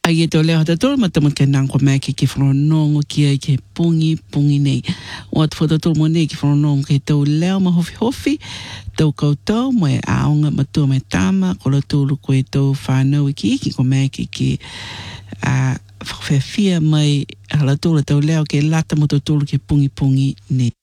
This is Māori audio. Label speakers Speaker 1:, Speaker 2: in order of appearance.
Speaker 1: Ai e tō leo hata tōru matamu ke nang ko mea ki whanonongo ki ai ke pungi nei. O atu whata tōru mo nei ki whanonongo ke tau leo ma hofi, tau koutou mo e aonga matua me tama, ko la tōru ko e tau whanau iki ko mea ki whawhawhia mai hala tōru tau leo ke lata mo tōru ke pungi nei.